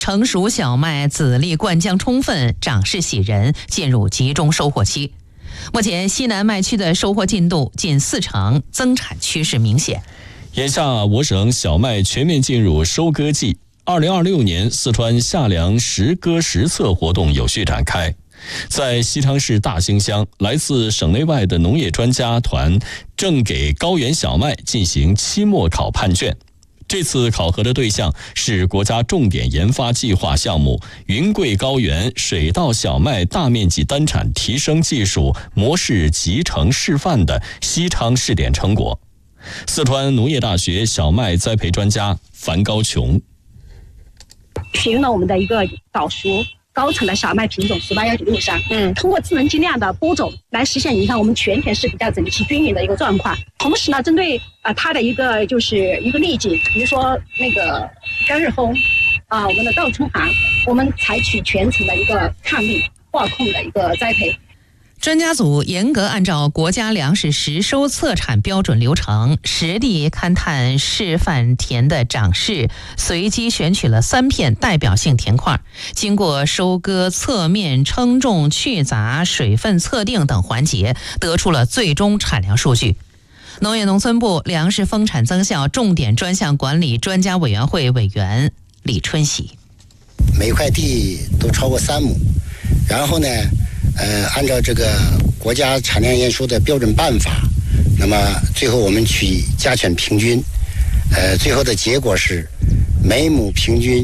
成熟小麦籽粒灌浆充分，长势喜人，进入集中收获期。目前西南麦区的收获进度近40%，增产趋势明显。 眼下我省小麦全面进入收割季，2026年四川夏粮实割实测活动有序展开。在西昌市大兴乡，来自省内外的农业专家团正给高原小麦进行期末考判卷。这次考核的对象是国家重点研发计划项目云贵高原水稻小麦大面积单产提升技术模式集成示范的西昌试点成果。四川农业大学小麦栽培专家樊高琼， 使用了我们的一个早熟高产的小麦品种181963，通过智能精酿的播种来实现，你看我们全田是比较整齐均匀的一个状况。同时呢，针对它的一个就是一个例景，比如说那个干日烘我们的稻春行，我们采取全程的一个抗力化控的一个栽培。 专家组严格按照国家粮食实收测产标准流程，实地勘探示范田的长势，随机选取了3片代表性田块，经过收割、侧面称重、去杂、水分测定等环节，得出了最终产量数据。农业农村部粮食丰产增效重点专项管理专家委员会委员李春喜， 每块地都超过3亩，然后呢按照这个国家产量验收的标准办法，那么最后我们取加权平均，最后的结果是每亩平均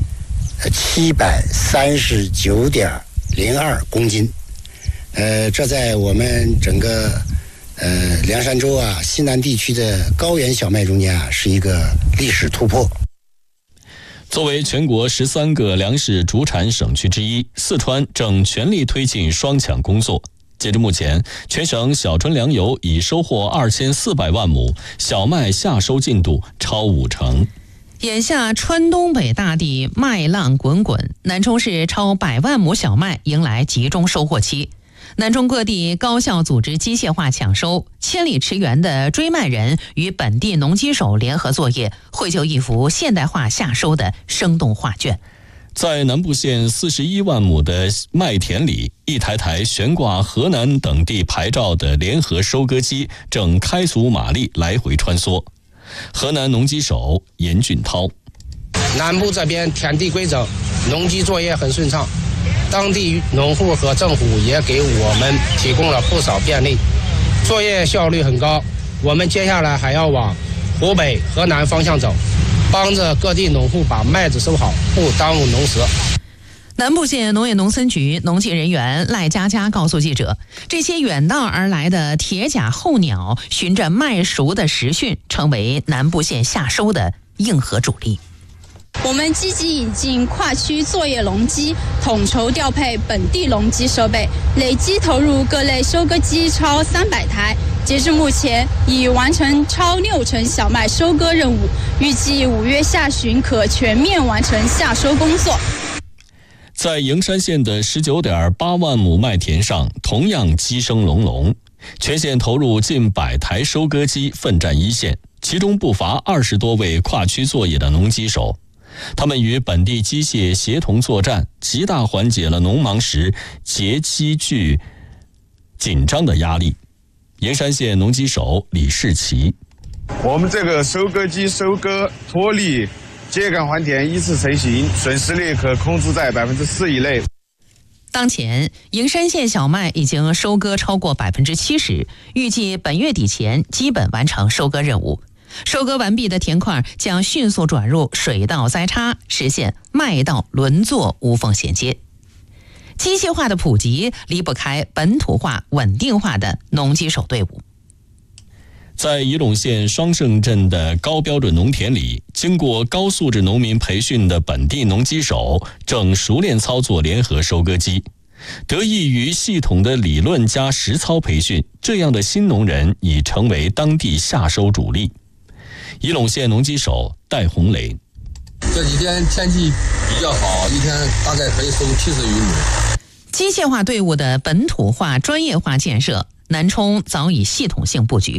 739.02公斤，这在我们整个凉山州西南地区的高原小麦中间是一个历史突破。 作为全国13个粮食主产省区之一，四川正全力推进双抢工作。截至目前，全省小春粮油已收获2400万亩，小麦夏收进度超50%。 眼下川东北大地麦浪滚滚，南充市超100万亩小麦迎来集中收获期。南充各地高效组织机械化抢收，千里驰援的追麦人与本地农机手联合作业，绘就一幅现代化夏收的生动画卷。 在南部县41万亩的麦田里，一台台悬挂河南等地牌照的联合收割机正开足马力来回穿梭。河南农机手严俊涛， 南部这边田地规整，农机作业很顺畅，当地农户和政府也给我们提供了不少便利，作业效率很高。我们接下来还要往湖北、河南方向走，帮着各地农户把麦子收好，不耽误农时。 南部县农业农村局农技人员赖佳佳告诉记者，这些远道而来的铁甲候鸟，循着麦熟的时讯，成为南部县夏收的硬核主力。 我们积极引进跨区作业农机，统筹调配本地农机设备，累计投入各类收割机超300台。截至目前，已完成超60%小麦收割任务，预计5月下旬可全面完成夏收工作。 在营山县的19.8万亩麦田上，同样鸡声隆隆，全县投入近100台收割机奋战一线，其中不乏20多位跨区作业的农机手。他们与本地机械协同作战，极大缓解了农忙时节期具紧张的压力。营山县农机手李世奇， 我们这个收割机收割脱粒秸秆还田依次成型，损失率可控制在4%以内。 当前，营山县小麦已经收割超过70%，预计本月底前基本完成收割任务。收割完毕的田块将迅速转入水稻栽插，实现麦稻轮作无缝衔接。机械化的普及离不开本土化、稳定化的农机手队伍。 在仪陇县双胜镇的高标准农田里，经过高素质农民培训的本地农机手正熟练操作联合收割机。得益于系统的理论加实操培训，这样的新农人已成为当地夏收主力。仪陇县农机手戴红雷， 这几天天气比较好，一天大概可以收70余亩。 机械化队伍的本土化、专业化建设，南充早已系统性布局。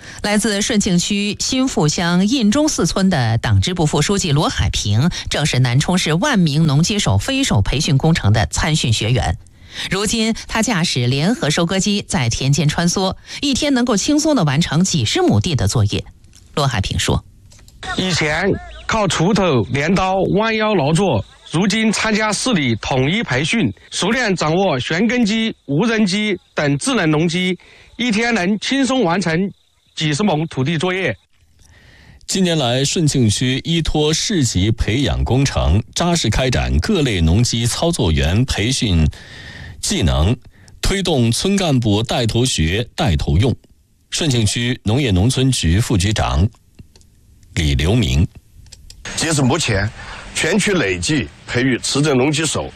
来自顺庆区新富乡印中四村的党支部副书记罗海平，正是南充市万名农机手飞手培训工程的参训学员。如今他驾驶联合收割机在田间穿梭，一天能够轻松地完成几十亩地的作业。罗海平说， 以前靠锄头、镰刀弯腰劳作，如今参加市里统一培训，熟练掌握旋耕机、无人机等智能农机，一天能轻松完成几十亩土地作业。 近年来，顺庆区依托市级培养工程，扎实开展各类农机操作员培训技能，推动村干部带头学、带头用。顺庆区农业农村局副局长李留明， 截至目前，全区累计培育持证农机手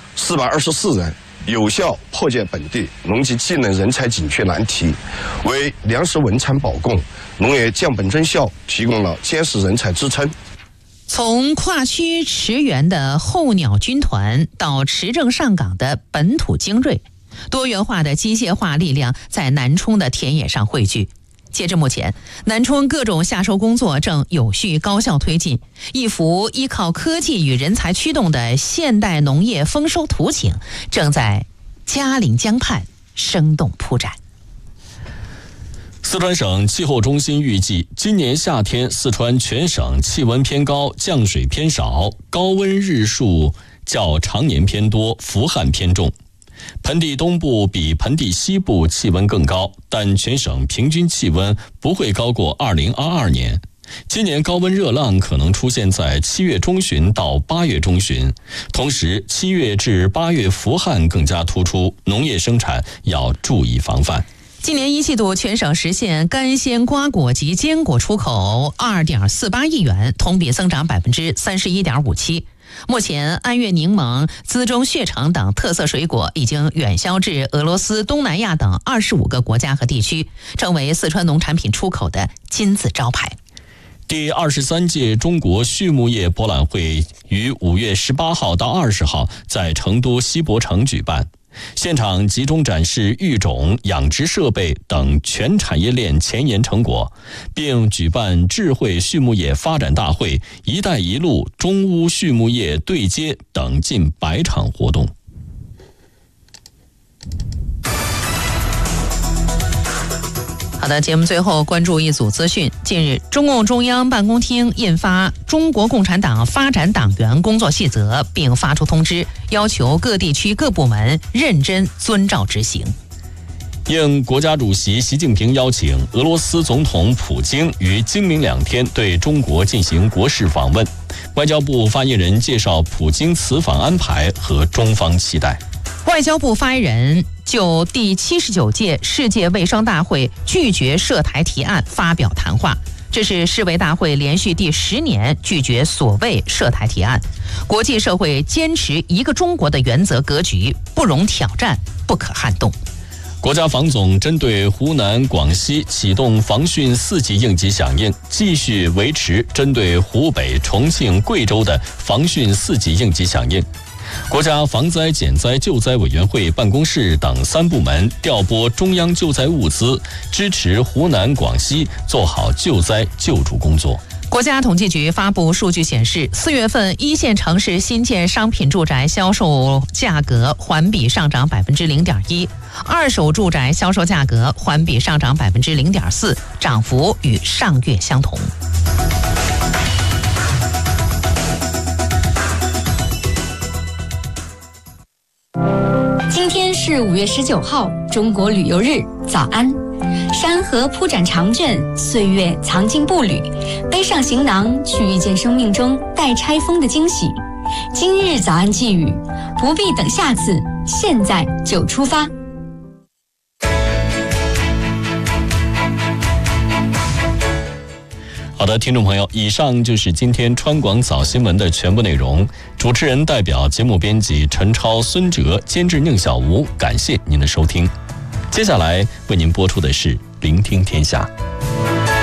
424人，有效破解本地农机技能人才紧缺难题，为粮食稳产保供、农业降本增效提供了坚实人才支撑。 从跨区驰援的候鸟军团到持证上岗的本土精锐，多元化的机械化力量在南充的田野上汇聚。截至目前，南充各种夏收工作正有序高效推进，一幅依靠科技与人才驱动的现代农业丰收图景正在嘉陵江畔生动铺展。 四川省气候中心预计，今年夏天四川全省气温偏高，降水偏少，高温日数较常年偏多，伏旱偏重。盆地东部比盆地西部气温更高，但全省平均气温不会高过2022年。今年高温热浪可能出现在7月中旬到8月中旬，同时7月至8月伏旱更加突出，农业生产要注意防范。 今年一季度，全省实现干鲜瓜果及坚果出口2.48亿元，同比增长31.57%。目前，安岳柠檬、资中血橙等特色水果已经远销至俄罗斯、东南亚等25个国家和地区，成为四川农产品出口的金字招牌。 第23届中国畜牧业博览会于5月18号到20号在成都西博城举办。现场集中展示育种、养殖设备等全产业链前沿成果，并举办智慧畜牧业发展大会、一带一路中乌畜牧业对接等近100场活动。 好的，节目最后关注一组资讯。近日，中共中央办公厅印发《中国共产党发展党员工作细则》，并发出通知，要求各地区各部门认真遵照执行。 应国家主席习近平邀请，俄罗斯总统普京于今明2天对中国进行国事访问。外交部发言人介绍普京此访安排和中方期待。 外交部发言人就第79届世界卫生大会拒绝涉台提案发表谈话。这是世卫大会连续第10年拒绝所谓涉台提案。国际社会坚持一个中国的原则格局，不容挑战，不可撼动。 国家防总针对湖南、广西启动防汛4级应急响应，继续维持针对湖北、重庆、贵州的防汛4级应急响应。国家防灾减灾救灾委员会办公室等3部门调拨中央救灾物资，支持湖南、广西做好救灾救助工作。 国家统计局发布数据显示，4月份一线城市新建商品住宅销售价格环比上涨0.1%，二手住宅销售价格环比上涨0.4%，涨幅与上月相同。 今天是5月19号，中国旅游日，早安。山河铺展长卷，岁月藏进步履，背上行囊去遇见生命中待拆封的惊喜。今日早安寄语，不必等下次，现在就出发。 好的，听众朋友，以上就是今天川广早新闻的全部内容。主持人代表节目编辑陈超、孙哲，监制宁小吴，感谢您的收听。接下来为您播出的是《聆听天下》。